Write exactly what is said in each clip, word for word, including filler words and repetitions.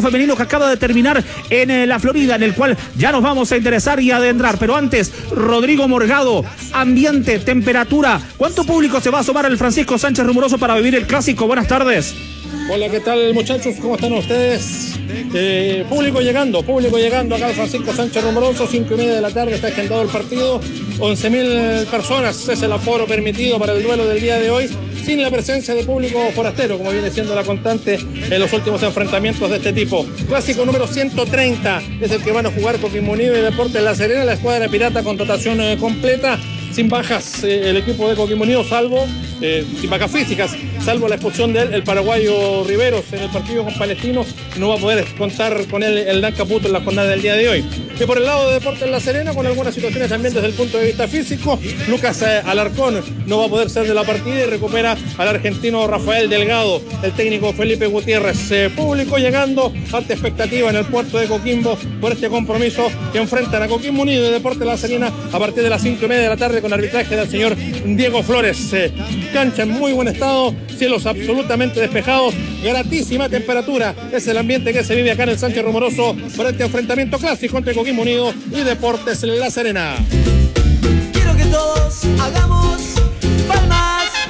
femenino que acaba de terminar en eh, la Florida, en el cual ya nos vamos a interesar y adentrar. Pero antes, Rodrigo Morgado, ambiente, temperatura. ¿Cuánto público se va a asomar al Francisco Sánchez Rumoroso para vivir el clásico? Buenas tardes. Hola, ¿qué tal, muchachos? ¿Cómo están ustedes? Eh, público llegando, público llegando acá al Francisco Sánchez Rumoroso, cinco y media de la tarde está agendado el partido, once mil personas es el aforo permitido para el duelo del día de hoy, sin la presencia de público forastero, como viene siendo la constante en los últimos enfrentamientos de este tipo. Clásico número ciento treinta es el que van a jugar Coquimbo Unido y Deportes La Serena, la escuadra pirata con dotación eh, completa, sin bajas eh, el equipo de Coquimbo Unido, salvo, eh, sin bajas físicas, salvo la expulsión de él, el paraguayo Riveros en el partido con Palestino, no va a poder contar con él el Dan Caputo en la jornada del día de hoy. Y por el lado de Deportes La Serena, con algunas situaciones también desde el punto de vista físico, Lucas eh, Alarcón no va a poder ser de la partida y recupera al argentino Rafael Delgado, el técnico Felipe Gutiérrez. Eh, público llegando, alta expectativa en el puerto de Coquimbo por este compromiso que enfrentan a Coquimbo Unido y Deportes La Serena a partir de las cinco y media de la tarde con arbitraje del señor Diego Flores. Eh, cancha en muy buen estado, cielos absolutamente despejados, gratísima temperatura, es el ambiente que se vive acá en el Sánchez Rumoroso por este enfrentamiento clásico entre Coquimbo Unido y Deportes La Serena. Quiero que todos hagamos palmas.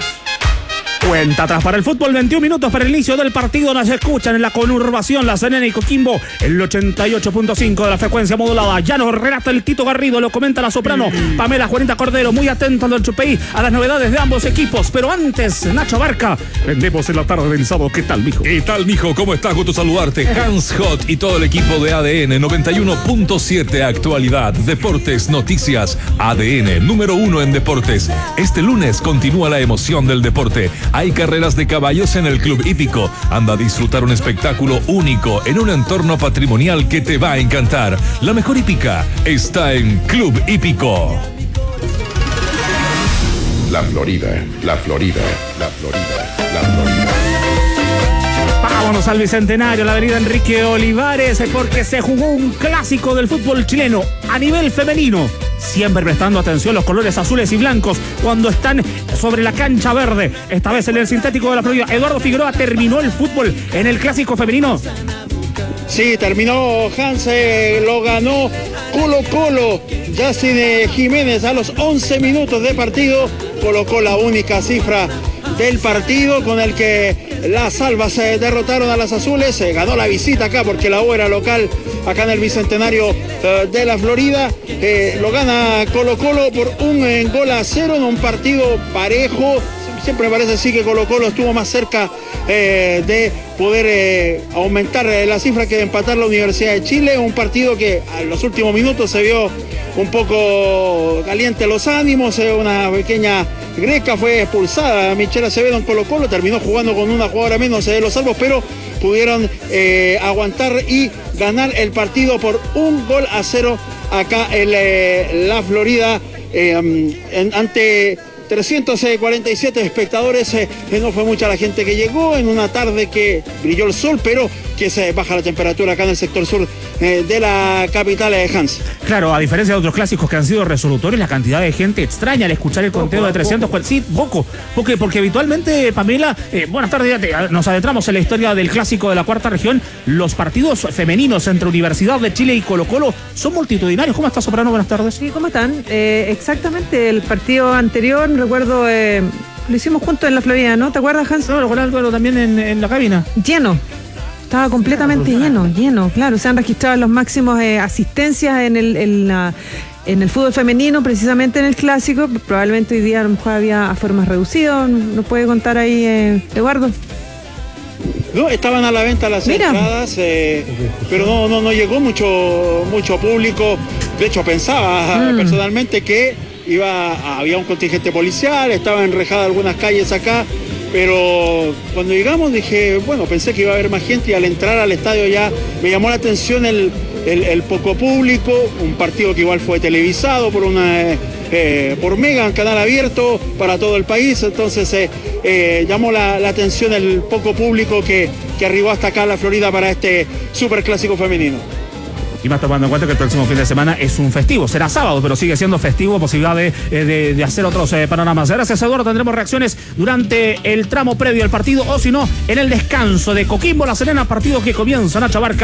Cuenta atrás para el fútbol, veintiún minutos para el inicio del partido. Nos escuchan en la conurbación La Serena y Coquimbo, el ochenta y ocho punto cinco de la frecuencia modulada. Ya nos relata el Tito Garrido, lo comenta la soprano Pamela Juanita Cordero, muy atenta del Chupey a las novedades de ambos equipos. Pero antes, Nacho Barca, vendemos en la tarde del sábado. ¿Qué tal, mijo? ¿Qué tal, mijo? ¿Cómo estás? Gusto saludarte. Hans Hot y todo el equipo de A D N noventa y uno punto siete, actualidad, deportes, noticias. A D N, número uno en deportes. Este lunes continúa la emoción del deporte. Hay carreras de caballos en el Club Hípico. Anda a disfrutar un espectáculo único en un entorno patrimonial que te va a encantar. La mejor hípica está en Club Hípico. La Florida, la Florida, la Florida, la Florida. Vámonos al Bicentenario, la avenida Enrique Olivares, porque se jugó un clásico del fútbol chileno a nivel femenino. Siempre prestando atención los colores azules y blancos cuando están sobre la cancha verde. Esta vez en el sintético de la Florida. Eduardo Figueroa, ¿terminó el fútbol en el clásico femenino? Sí, terminó Hans, eh, lo ganó Colo Colo. Yacine Jiménez a los once minutos de partido colocó la única cifra del partido con el que las albas se eh, derrotaron a las azules. Se eh, ganó la visita acá porque la U era local acá en el Bicentenario eh, de la Florida. Eh, lo gana Colo Colo por un eh, gol a cero en un partido parejo. Siempre me parece así que Colo Colo estuvo más cerca eh, de poder eh, aumentar eh, la cifra que de empatar la Universidad de Chile. Un partido que en los últimos minutos se vio un poco caliente los ánimos. Eh, una pequeña greca fue expulsada. Michelle Acevedo en Colo Colo terminó jugando con una jugadora menos de eh, los salvos, pero pudieron eh, aguantar y ganar el partido por un gol a cero acá en eh, la Florida eh, en, ante trescientos cuarenta y siete espectadores. Eh, no fue mucha la gente que llegó en una tarde que brilló el sol, pero que se baja la temperatura acá en el sector sur eh, de la capital de Hans. Claro, a diferencia de otros clásicos que han sido resolutorios, la cantidad de gente extraña al escuchar el conteo poco, de trescientos cuarenta. Sí, poco, porque, porque habitualmente, Pamela, eh, buenas tardes, nos adentramos en la historia del clásico de la cuarta región. Los partidos femeninos entre Universidad de Chile y Colo Colo son multitudinarios. ¿Cómo está, Soprano? Buenas tardes. Sí, ¿cómo están? Eh, exactamente, el partido anterior, recuerdo, eh, lo hicimos juntos en la Florida, ¿no? ¿Te acuerdas, Hans? No, lo recuerdo también en, en la cabina. Lleno. Estaba completamente lleno, lleno, claro. Se han registrado los máximos eh, asistencias en el, en, la, en el fútbol femenino, precisamente en el clásico. Probablemente hoy día a lo mejor había a formas reducidas. ¿Nos puede contar ahí, eh, Eduardo? No, estaban a la venta las Mira. entradas, eh, pero no, no, no llegó mucho, mucho público. De hecho, pensaba mm. personalmente que iba, había un contingente policial, estaban enrejadas algunas calles acá. Pero cuando llegamos dije, bueno, pensé que iba a haber más gente y al entrar al estadio ya me llamó la atención el, el, el poco público, un partido que igual fue televisado por una eh, por Mega, un canal abierto para todo el país, entonces eh, eh, llamó la, la atención el poco público que, que arribó hasta acá a la Florida para este superclásico femenino. Y más tomando en cuenta que el próximo fin de semana es un festivo, será sábado, pero sigue siendo festivo, posibilidad de, de, de hacer otros eh, panoramas. Gracias, Eduardo, tendremos reacciones durante el tramo previo al partido, o si no, en el descanso de Coquimbo La Serena, partido que comienza. Nacho Barca.